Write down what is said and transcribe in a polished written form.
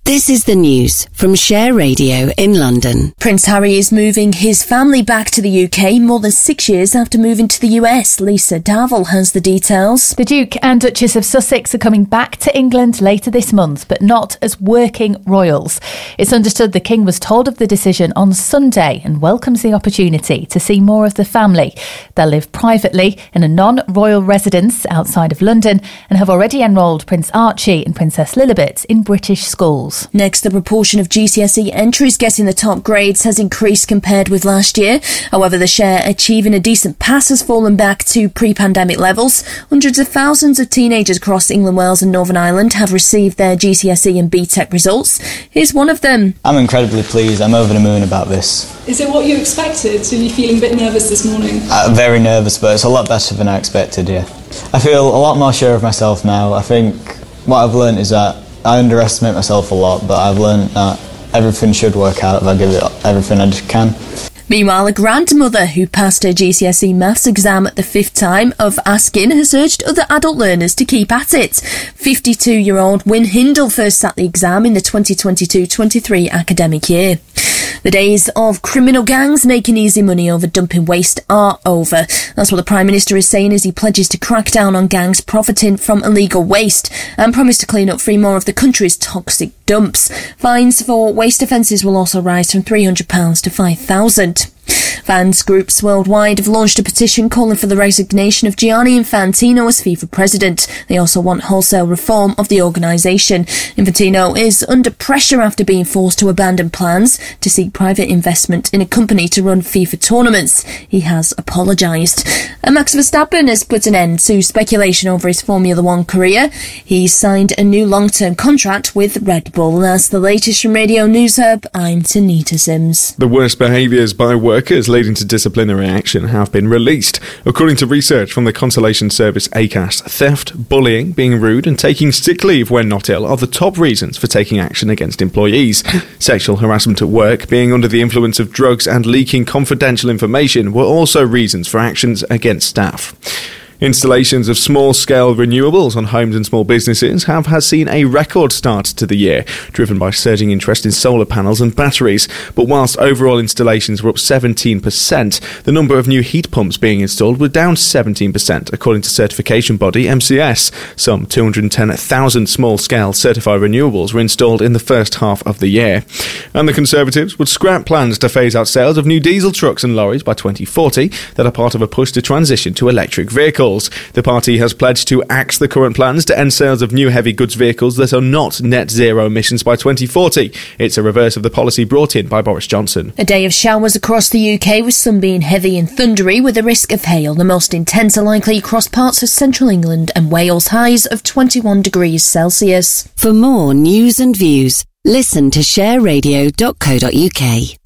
This is the news from Share Radio in London. Prince Harry is moving his family back to the UK more than 6 years after moving to the US. Lisa Darville has the details. The Duke and Duchess of Sussex are coming back to England later this month, but not as working royals. It's understood the King was told of the decision on Sunday and welcomes the opportunity to see more of the family. They'll live privately in a non-royal residence outside of London and have already enrolled Prince Archie and Princess Lilibet in British schools. Next, the proportion of GCSE entries getting the top grades has increased compared with last year. However, the share achieving a decent pass has fallen back to pre-pandemic levels. Hundreds of thousands of teenagers across England, Wales and Northern Ireland have received their GCSE and BTEC results. Here's one of them. I'm incredibly pleased. I'm over the moon about this. Is it what you expected? So you're feeling a bit nervous this morning? Very nervous, but it's a lot better than I expected, yeah. I feel a lot more sure of myself now. I think what I've learned is that I underestimate myself a lot, but I've learned that everything should work out if I give it everything I just can. Meanwhile, a grandmother who passed her GCSE maths exam at the 5th time of asking has urged other adult learners to keep at it. 52-year-old Wyn Hindle first sat the exam in the 2022-23 academic year. The days of criminal gangs making easy money over dumping waste are over. That's what the Prime Minister is saying as he pledges to crack down on gangs profiting from illegal waste and promised to clean up 3 more of the country's toxic dumps. Fines for waste offences will also rise from £300 to £5,000. Fans groups worldwide have launched a petition calling for the resignation of Gianni Infantino as FIFA president. They also want wholesale reform of the organisation. Infantino is under pressure after being forced to abandon plans to seek private investment in a company to run FIFA tournaments. He has apologised. And Max Verstappen has put an end to speculation over his Formula One career. He's signed a new long-term contract with Red Bull. That's the latest from Radio News Hub. I'm Tanita Sims. The worst behaviours by workers leading to disciplinary action have been released. According to research from the consolation service ACAST, theft, bullying, being rude and taking sick leave when not ill are the top reasons for taking action against employees. Sexual harassment at work, being under the influence of drugs and leaking confidential information were also reasons for actions against staff. Installations of small-scale renewables on homes and small businesses has seen a record start to the year, driven by surging interest in solar panels and batteries. But whilst overall installations were up 17%, the number of new heat pumps being installed were down 17%, according to certification body MCS. Some 210,000 small-scale certified renewables were installed in the first half of the year. And the Conservatives would scrap plans to phase out sales of new diesel trucks and lorries by 2040 that are part of a push to transition to electric vehicles. The party has pledged to axe the current plans to end sales of new heavy goods vehicles that are not net zero emissions by 2040. It's a reverse of the policy brought in by Boris Johnson. A day of showers across the UK, with some being heavy and thundery with a risk of hail. The most intense are likely across parts of central England and Wales, highs of 21 degrees Celsius. For more news and views, listen to shareradio.co.uk.